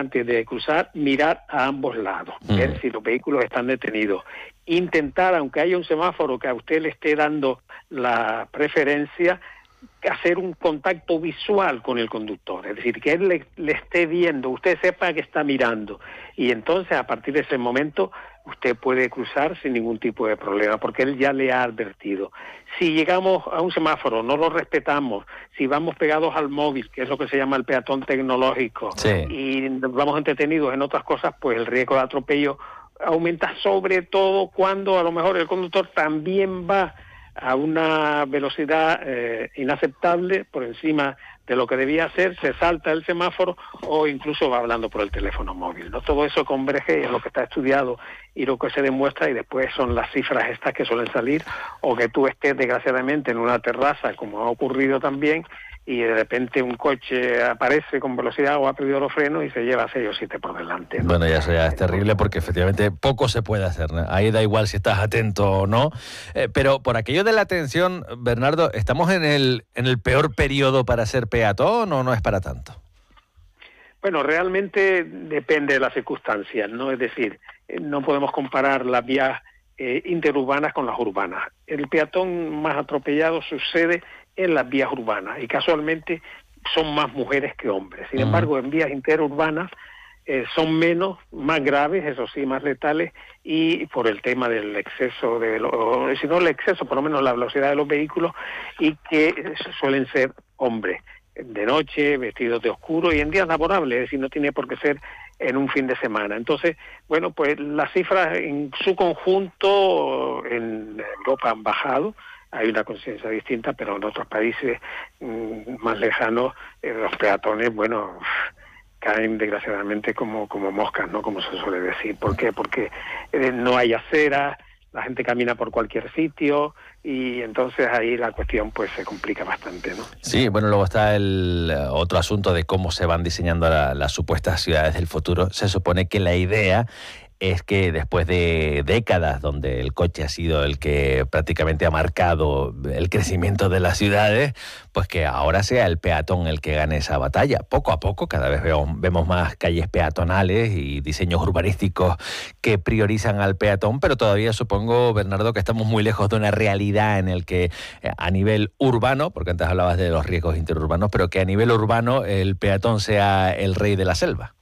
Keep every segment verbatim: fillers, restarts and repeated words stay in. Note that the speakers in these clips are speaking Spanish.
antes de cruzar, mirar a ambos lados, mm. ver si los vehículos están detenidos. Intentar, aunque haya un semáforo que a usted le esté dando la preferencia, hacer un contacto visual con el conductor, es decir, que él le, le esté viendo, usted sepa que está mirando, y entonces a partir de ese momento usted puede cruzar sin ningún tipo de problema, porque él ya le ha advertido. Si llegamos a un semáforo, no lo respetamos, si vamos pegados al móvil, que es lo que se llama el peatón tecnológico, sí. y vamos entretenidos en otras cosas, pues el riesgo de atropello aumenta, sobre todo cuando a lo mejor el conductor también va a una velocidad eh, inaceptable por encima de lo que debía hacer, se salta el semáforo o incluso va hablando por el teléfono móvil, ¿no? Todo eso converge en lo que está estudiado y lo que se demuestra, y después son las cifras estas que suelen salir, o que tú estés desgraciadamente en una terraza, como ha ocurrido también, y de repente un coche aparece con velocidad o ha perdido los frenos y se lleva seis o siete por delante, ¿no? Bueno, ya eso ya es terrible, porque efectivamente poco se puede hacer, ¿no? Ahí da igual si estás atento o no. Eh, pero por aquello de la atención, Bernardo, ¿estamos en el, en el peor periodo para ser peatón o no es para tanto? Bueno, realmente depende de las circunstancias, ¿no? Es decir, no podemos comparar las vías eh, interurbanas con las urbanas. El peatón más atropellado sucede en las vías urbanas, y casualmente son más mujeres que hombres. Sin uh-huh. embargo, en vías interurbanas eh, son menos, más graves, eso sí, más letales, y por el tema del exceso, de lo, si no el exceso, por lo menos la velocidad de los vehículos, y que suelen ser hombres, de noche, vestidos de oscuro, y en días laborables, es decir, no tiene por qué ser en un fin de semana. Entonces, bueno, pues las cifras en su conjunto en Europa han bajado. Hay una conciencia distinta, pero en otros países mmm, más lejanos, eh, los peatones, bueno, caen desgraciadamente como, como moscas, ¿no? Como se suele decir. ¿Por qué? Porque eh, no hay aceras, la gente camina por cualquier sitio, y entonces ahí la cuestión pues se complica bastante, ¿no? Sí, bueno, luego está el otro asunto de cómo se van diseñando la, las supuestas ciudades del futuro. Se supone que la idea es que después de décadas donde el coche ha sido el que prácticamente ha marcado el crecimiento de las ciudades, pues que ahora sea el peatón el que gane esa batalla. Poco a poco, cada vez vemos, vemos más calles peatonales y diseños urbanísticos que priorizan al peatón, pero todavía supongo, Bernardo, que estamos muy lejos de una realidad en el que a nivel urbano, porque antes hablabas de los riesgos interurbanos, pero que a nivel urbano el peatón sea el rey de la selva.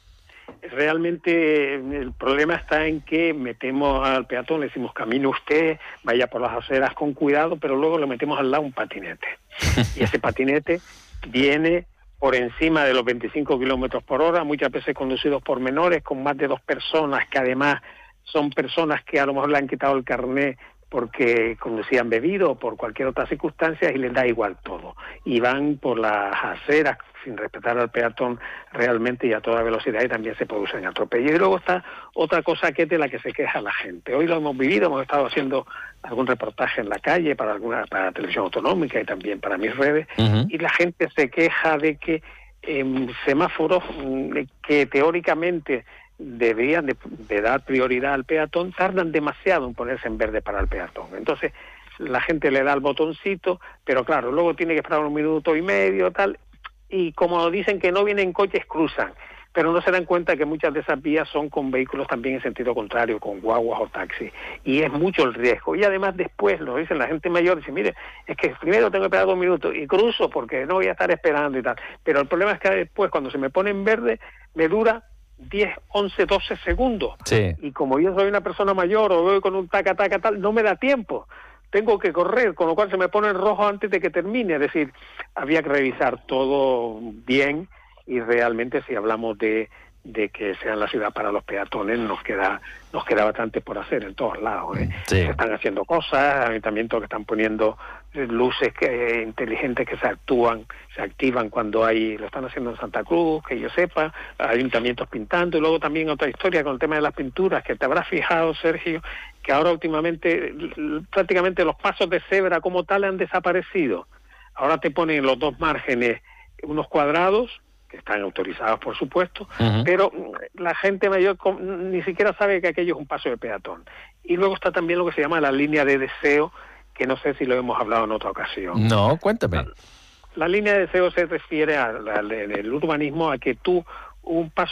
Realmente el problema está en que metemos al peatón, le decimos camine usted, vaya por las aceras con cuidado, pero luego le metemos al lado un patinete. Y ese patinete viene por encima de los veinticinco kilómetros por hora, muchas veces conducidos por menores, con más de dos personas, que además son personas que a lo mejor le han quitado el carné porque conducían bebido o por cualquier otra circunstancia, y les da igual todo. Y van por las aceras sin respetar al peatón realmente, y a toda velocidad, y también se producen atropellos. Y luego está otra cosa que es de la que se queja la gente. Hoy lo hemos vivido, hemos estado haciendo algún reportaje en la calle para alguna para la televisión autonómica y también para mis redes, uh-huh. y la gente se queja de que eh, semáforos que teóricamente deberían de, de dar prioridad al peatón tardan demasiado en ponerse en verde para el peatón. Entonces la gente le da el botoncito, pero claro, luego tiene que esperar un minuto y medio, tal, y como dicen que no vienen coches, cruzan, pero no se dan cuenta que muchas de esas vías son con vehículos también en sentido contrario, con guaguas o taxis, y es mucho el riesgo. Y además después, lo dicen la gente mayor, dice, mire, es que primero tengo que esperar dos minutos y cruzo porque no voy a estar esperando y tal, pero el problema es que después, cuando se me pone en verde, me dura diez, once, doce segundos. Sí. Y como yo soy una persona mayor o voy con un taca, taca, tal, no me da tiempo. Tengo que correr, con lo cual se me pone en rojo antes de que termine. Es decir, había que revisar todo bien, y realmente si hablamos de, de que sea la ciudad para los peatones, nos queda nos queda bastante por hacer en todos lados, ¿eh? Sí. Se están haciendo cosas, ayuntamientos que están poniendo luces que, eh, inteligentes que se actúan, se activan cuando hay, lo están haciendo en Santa Cruz, que yo sepa, ayuntamientos pintando, y luego también otra historia con el tema de las pinturas, que te habrás fijado, Sergio, que ahora últimamente prácticamente los pasos de cebra como tal han desaparecido. Ahora te ponen en los dos márgenes unos cuadrados, que están autorizados por supuesto, uh-huh. pero la gente mayor ni siquiera sabe que aquello es un paso de peatón. Y luego está también lo que se llama la línea de deseo, que no sé si lo hemos hablado en otra ocasión. No, cuéntame. La, la línea de deseo se refiere al, al, en el urbanismo a que tú un paso